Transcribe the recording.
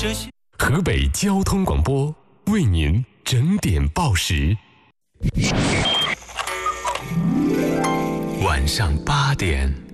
这些。 河北交通广播为您整点报时。晚上8点。